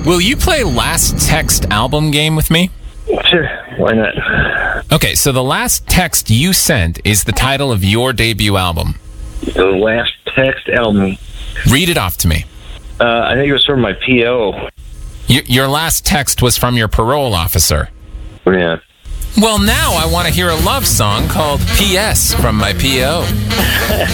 Will you play Last Text album game with me? Sure, why not? Okay, so the last text you sent is the title of your debut album. The Last Text album. Read it off to me. I think it was from my PO. Your last text was from your parole officer. Yeah. Well, now I want to hear a love song called P.S. from my P.O.